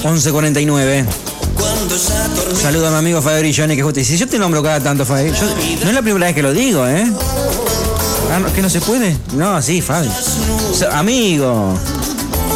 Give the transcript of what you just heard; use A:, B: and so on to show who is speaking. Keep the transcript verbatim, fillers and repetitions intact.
A: once cuarenta y nueve. Saludo a mi amigo Fabi Brilloni, que justo dice, yo te nombro cada tanto, Fabi. Yo, no es la primera vez que lo digo, ¿eh? Ah, no, ¿que no se puede? No, sí, Fabi. O sea, amigo.